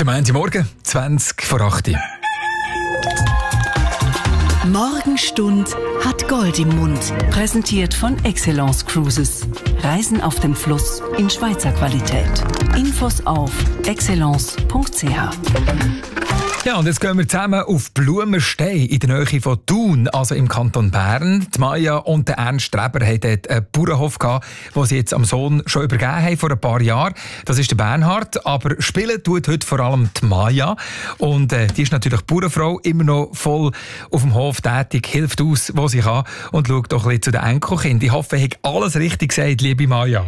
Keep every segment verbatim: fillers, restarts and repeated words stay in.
Montagmorgen, zwanzig vor acht. Morgenstund hat Gold im Mund. Präsentiert von Excellence Cruises. Reisen auf dem Fluss in Schweizer Qualität. Infos auf excellence punkt c h. Ja, und jetzt gehen wir zusammen auf Blumenstein in der Nähe von Thun, also im Kanton Bern. Die Maja und der Ernst Streber hatten dort einen Bauernhof gehabt, den sie jetzt am Sohn schon übergeben haben vor ein paar Jahren. Das ist der Bernhard, aber spielen tut heute vor allem die Maja. Und äh, die ist natürlich Bauernfrau, immer noch voll auf dem Hof tätig, hilft aus, wo sie kann und schaut doch ein bisschen zu den Enkelkindern. Ich hoffe, ich habe alles richtig gesagt, liebe Maja.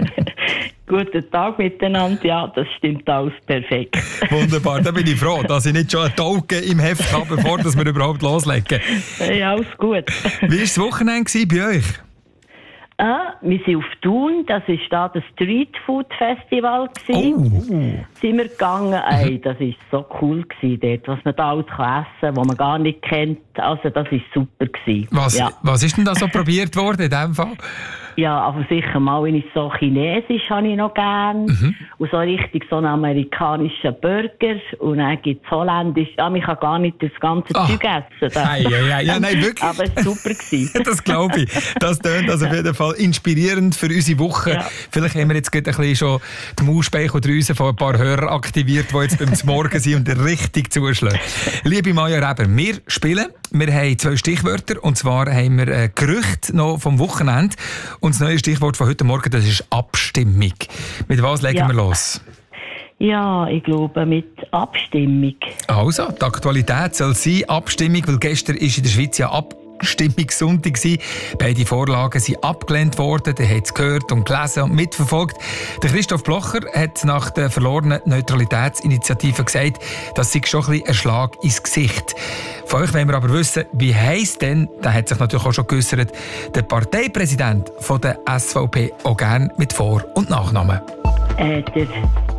Guten Tag miteinander, ja, das stimmt alles perfekt. Wunderbar, da bin ich froh, dass ich nicht schon einen Token im Heft habe, bevor wir überhaupt loslegen. Ja, alles gut. Wie war das Wochenende bei euch? Ah, wir sind auf Thun, das war da das Street Food Festival. Oh. Sind wir gegangen, ey, das war so cool gewesen, dort, was man da alles essen kann, was man gar nicht kennt. Also das war super gewesen. Was, ja. was ist denn da so probiert worden in diesem Fall? Ja, aber sicher mal, wenn ich so Chinesisch habe ich noch gern. Mhm. Und so richtig so einen amerikanischen Burger. Und dann gibt es Holländisch. Ja, man kann gar nicht das ganze Ach. Zeug essen. Hey, ja, ja, ja, nein, wirklich. Aber es war super gewesen. Das glaube ich. Das klingt also auf jeden Fall inspirierend für unsere Woche. Ja. Vielleicht haben wir jetzt gerade ein bisschen schon die Mausspeicheldrüse von ein paar Hörern aktiviert, die jetzt beim Morgen sind und richtig zuschlagen. Liebe Maja Reber, wir spielen. Wir haben zwei Stichwörter. Und zwar haben wir ein Gerücht noch vom Wochenende. Und das neue Stichwort von heute Morgen, das ist Abstimmung. Mit was legen ja. wir los? Ja, ich glaube mit Abstimmung. Also, die Aktualität soll sein Abstimmung, weil gestern ist in der Schweiz ja Abstimmungssonntag gewesen. Beide Vorlagen sind abgelehnt worden. Der hat es gehört und gelesen und mitverfolgt. Der Christoph Blocher hat nach der verlorenen Neutralitätsinitiative gesagt, das sei schon ein bisschen ein Schlag ins Gesicht. Von euch wollen wir aber wissen, wie heisst denn, da hat sich natürlich auch schon geäussert, der Parteipräsident von der S V P auch gerne mit Vor- und Nachnamen. Äh, der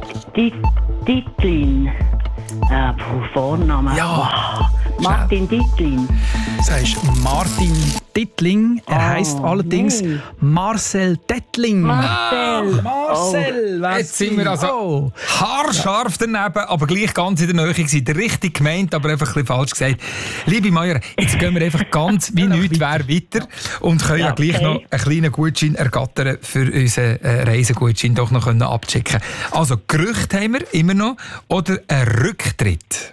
Dittlin. Äh, Vorname. Ja. Wow. Martin Dittlin. Das heißt Martin Dittling. Er oh, heisst allerdings nee. Marcel Dettling. Marcel. Ah, Marcel. Oh. Jetzt sind wir also oh. haarscharf daneben, aber gleich ganz in der Nähe gewesen. Der richtig gemeint, aber einfach ein bisschen falsch gesagt. Liebe Meier, jetzt gehen wir einfach ganz wie nichts wäre weiter und können ja, ja gleich okay. noch einen kleinen Gutschein ergattern für unseren äh, Reisegutschein doch noch können abchecken. Also Gerüchte haben wir immer noch oder ein Rücktritt?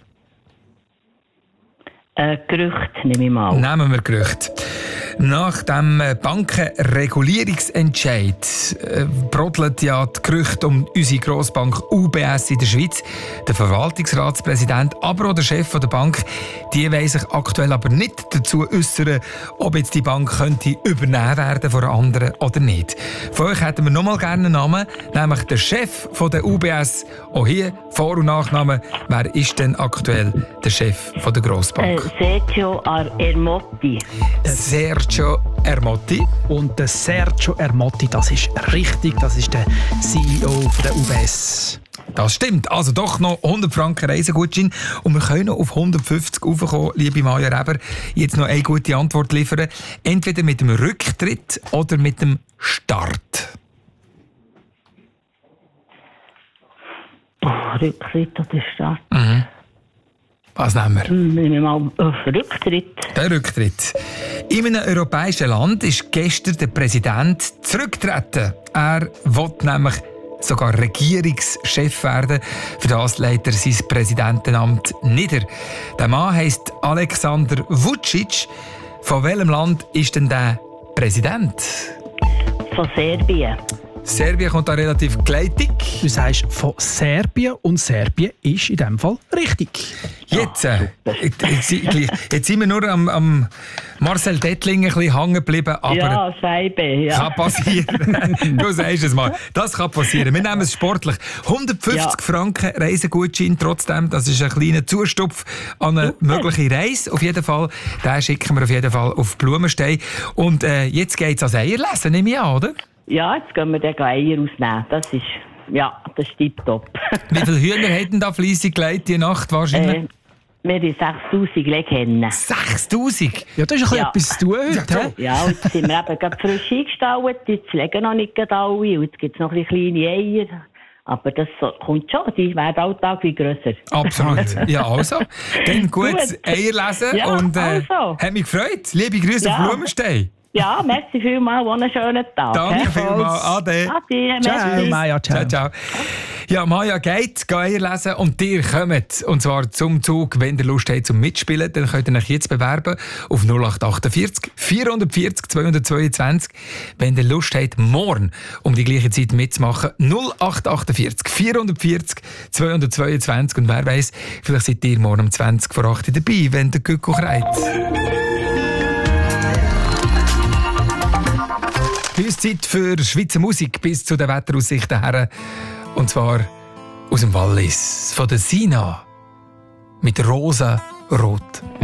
Äh, Gerücht nehme ich mal. Nehmen wir Gerücht. Nach dem Bankenregulierungsentscheid äh, brodelt ja die Gerüchte um unsere Grossbank U B S in der Schweiz. Der Verwaltungsratspräsident, aber auch der Chef der Bank, die wollen sich aktuell aber nicht dazu äußern, ob jetzt die Bank könnte übernehmen werden von einer anderen oder nicht. Von euch hätten wir noch mal gerne einen Namen, nämlich der Chef von der U B S. Auch hier Vor- und Nachname. Wer ist denn aktuell der Chef von der Grossbank? Äh, Sergio Ermotti. Sergio Ermotti. Und der Sergio Ermotti, das ist richtig, das ist der C E O von der U B S. Das stimmt. Also doch noch hundert Franken Reisegutschein. Und wir können noch auf hundertfünfzig raufkommen, liebe Maja Reber. Jetzt noch eine gute Antwort liefern. Entweder mit dem Rücktritt oder mit dem Start. Oh, Rücktritt oder Start? Mhm. Was nehmen wir? Nehmen wir mal auf Rücktritt. Der Rücktritt. In einem europäischen Land ist gestern der Präsident zurückgetreten. Er will nämlich sogar Regierungschef werden. Für das leitet er sein Präsidentenamt nieder. Der Mann heisst Alexander Vučić. Von welchem Land ist denn der Präsident? Von Serbien. Serbien kommt da relativ gleitig. Du sagst von Serbien und Serbien ist in diesem Fall richtig. Jetzt, äh, jetzt, jetzt sind wir nur am, am Marcel Dettling ein bisschen hängen geblieben. Aber ja, Scheibe, ja. Kann passieren. Du sagst es mal. Das kann passieren. Wir nehmen es sportlich. hundertfünfzig ja. Franken Reisegutschein trotzdem. Das ist ein kleiner Zustupf an eine Super. mögliche Reise. Auf jeden Fall. Den schicken wir auf jeden Fall auf Blumenstein. Und äh, jetzt geht es ans Eierlesen, nehme ich an, oder? Ja, jetzt gehen wir den Eier ausnehmen. Das ist, ja, das ist tipptopp. Wie viele Hühner hätten da fleissig gelegt die Nacht wahrscheinlich? Äh, wir haben sechstausend Leghennen. sechstausend? Ja, das ist ein ja. bisschen etwas zu tun heute. Ja, und jetzt sind wir eben gerade frisch eingestallt. Jetzt legen noch nicht alle. Und jetzt gibt es noch ein bisschen kleine Eier. Aber das so, kommt schon, die werden alltag wie grösser. Absolut. Ja, also. Dann gut, Gut. Eier lesen Ja, und äh, also. hat mich gefreut. Liebe Grüße Ja. auf Blumenstein. Ja, merci vielmals, einen schönen Tag. Danke hä? vielmals. Ade. Ade, Ciao, merci. Maja, ciao. Ciao, ciao. Ja, Maja geht, geht Eier lesen und ihr kommt. Und zwar zum Zug, wenn ihr Lust habt zum Mitspielen, dann könnt ihr euch jetzt bewerben auf null acht achtundvierzig vierundvierzig zweihundertzweiundzwanzig. Wenn ihr Lust habt, morgen um die gleiche Zeit mitzumachen, null acht achtundvierzig vierundvierzig zweihundertzweiundzwanzig. Und wer weiss, vielleicht seid ihr morgen um zwanzig vor acht dabei, wenn der Gücko kreit. Höchste Zeit für Schweizer Musik bis zu den Wetteraussichten her. Und zwar aus dem Wallis, von der Sina. Mit rosa Rot.